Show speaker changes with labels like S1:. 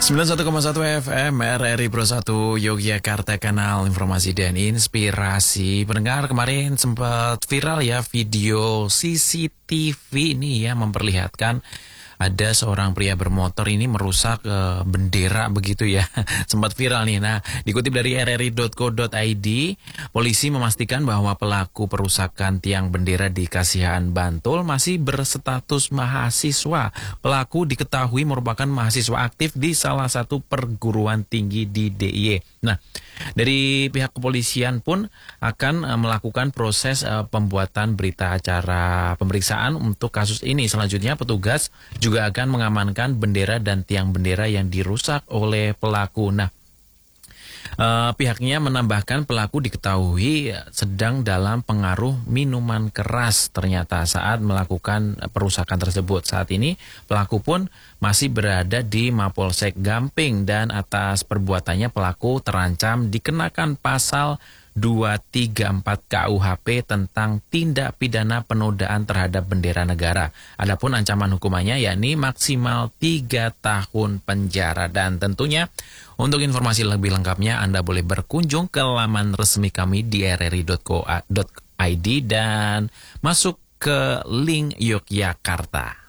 S1: 91,1 FM RRI Pro 1 Yogyakarta, kanal informasi dan inspirasi. Pendengar, kemarin sempat viral ya video CCTV ini ya, memperlihatkan ada seorang pria bermotor ini merusak bendera begitu ya. Sempat viral nih. Nah, dikutip dari rri.co.id, polisi memastikan bahwa pelaku perusakan tiang bendera di Kasihan, Bantul masih berstatus mahasiswa. Pelaku diketahui merupakan mahasiswa aktif di salah satu perguruan tinggi di DIY. Nah, dari pihak kepolisian pun akan melakukan proses pembuatan berita acara pemeriksaan untuk kasus ini. Selanjutnya petugas juga akan mengamankan bendera dan tiang bendera yang dirusak oleh pelaku. Nah, pihaknya menambahkan pelaku diketahui sedang dalam pengaruh minuman keras ternyata saat melakukan perusakan tersebut. Saat ini pelaku pun masih berada di Mapolsek Gamping dan atas perbuatannya pelaku terancam dikenakan pasal 234 KUHP tentang tindak pidana penodaan terhadap bendera negara. Adapun ancaman hukumannya yakni maksimal 3 tahun penjara. Dan tentunya untuk informasi lebih lengkapnya Anda boleh berkunjung ke laman resmi kami di rri.co.id dan masuk ke link Yogyakarta.